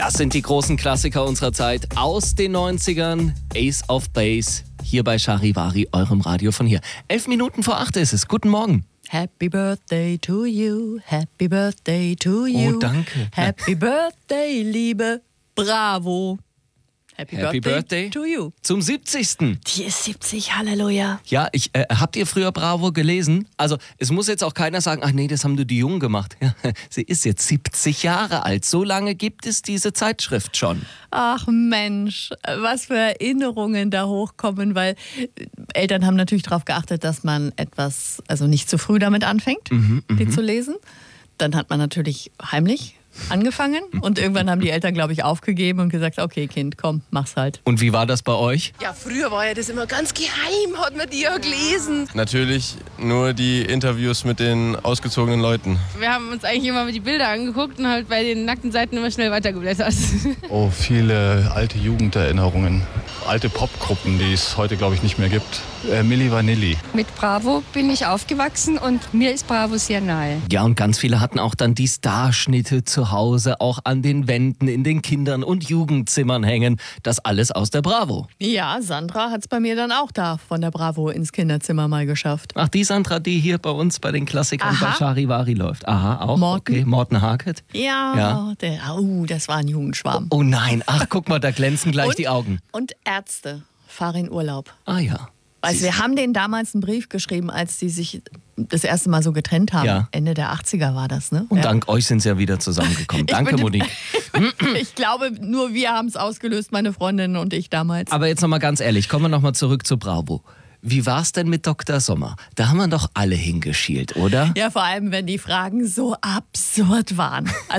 Das sind die großen Klassiker unserer Zeit aus den 90ern. Ace of Base, hier bei Charivari, eurem Radio von hier. 11:11 ist es. Guten Morgen. Happy Birthday to you, Happy Birthday to you. Oh, danke. Happy Birthday, liebe Bravo. Happy Birthday to you. Zum 70. Die ist 70, Halleluja. Ja, habt ihr früher Bravo gelesen? Also es muss jetzt auch keiner sagen, ach nee, das haben nur die Jungen gemacht. Ja, sie ist jetzt 70 Jahre alt. So lange gibt es diese Zeitschrift schon. Ach Mensch, was für Erinnerungen da hochkommen, weil Eltern haben natürlich darauf geachtet, dass man nicht zu früh damit anfängt, die zu lesen. Dann hat man natürlich heimlich angefangen und irgendwann haben die Eltern, glaube ich, aufgegeben und gesagt, okay Kind, komm, mach's halt. Und wie war das bei euch? Ja, früher war ja das immer ganz geheim, hat man die ja gelesen. Natürlich nur die Interviews mit den ausgezogenen Leuten. Wir haben uns eigentlich immer die Bilder angeguckt und halt bei den nackten Seiten immer schnell weitergeblättert. Oh, viele alte Jugenderinnerungen. Alte Popgruppen, die es heute, glaube ich, nicht mehr gibt. Milli Vanilli. Mit Bravo bin ich aufgewachsen und mir ist Bravo sehr nahe. Ja, und ganz viele hatten auch dann die Starschnitte zu Hause, auch an den Wänden, in den Kindern- und Jugendzimmern hängen. Das alles aus der Bravo. Ja, Sandra hat's bei mir dann auch da von der Bravo ins Kinderzimmer mal geschafft. Ach, die Sandra, die hier bei uns bei den Klassikern bei Charivari läuft. Aha, auch. Morten. Okay, Morten Harket. Ja. Das war ein Jugendschwarm. Oh nein, ach guck mal, da glänzen gleich die Augen. Und Ärzte, fahr in Urlaub. Ah ja. Also wir haben denen damals einen Brief geschrieben, als die sich das erste Mal so getrennt haben. Ja. Ende der 80er war das, ne? Und dank euch sind sie ja wieder zusammengekommen. Danke, Monique. Ich glaube, nur wir haben es ausgelöst, meine Freundin und ich damals. Aber jetzt nochmal ganz ehrlich, kommen wir nochmal zurück zu Bravo. Wie war's denn mit Dr. Sommer? Da haben wir doch alle hingeschielt, oder? Ja, vor allem, wenn die Fragen so absurd waren.